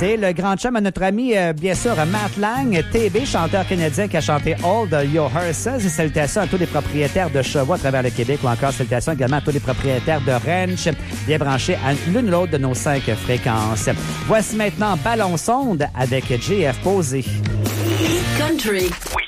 C'est le grand chum à notre ami, bien sûr, Matt Lang, TB, chanteur canadien qui a chanté All de Your Horses. Et salutations à tous les propriétaires de chevaux à travers le Québec ou encore salutations également à tous les propriétaires de ranch bien branchés à l'une ou l'autre de nos 5 fréquences. Voici maintenant Ballon Sonde avec JF Posé. Country.